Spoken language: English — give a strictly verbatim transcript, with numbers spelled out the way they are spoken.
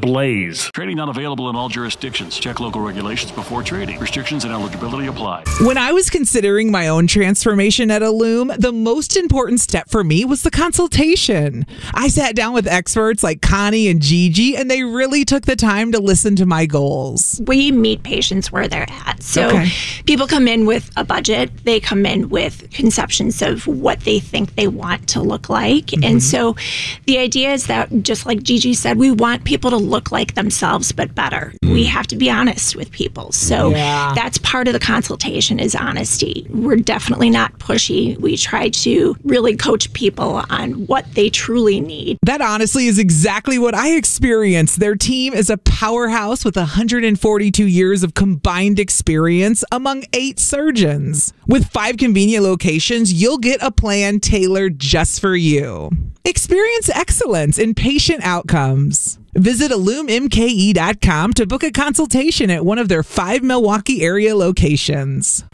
Blaze. Trading not available in all jurisdictions. Check local regulations before trading. Restrictions and eligibility apply. When I was considering my own transformation at Illume, the most important step for me was the consultation. I sat down with experts like Connie and Gigi, and they really took the time to listen to my goals. We meet patients where they're at. So Okay. people come in with a budget. They come in with conceptions of what they think they want to look like. Mm-hmm. And so the idea is that, just like Gigi said, we want people to look like themselves, but better. Mm. We have to be honest with people. So yeah. that's part of the consultation, is honesty. We're definitely not pushy. We try to really coach people on what they truly need. That honestly is exactly what I experienced. Their team is a powerhouse with one hundred forty-two years of combined experience among eight surgeons. With five convenient locations, you'll get a plan tailored just for you. Experience excellence in patient outcomes. Visit illume m k e dot com to book a consultation at one of their five Milwaukee area locations.